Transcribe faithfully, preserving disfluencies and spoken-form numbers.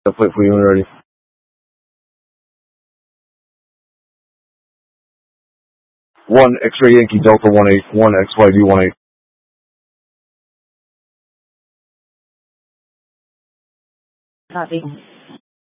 I'll play for you when you're ready. One X-ray Yankee Delta one eight, one X Y D one eight. Copy.